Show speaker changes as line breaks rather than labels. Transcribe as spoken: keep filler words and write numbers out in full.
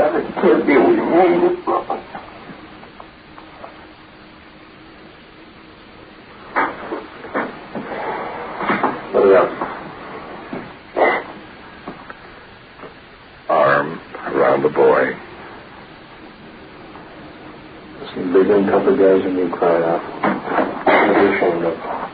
Dad. It can't be what you mean. Put it up.
Arm around the boy.
Some bigger and tougher guys than you cried out. Never ashamed of.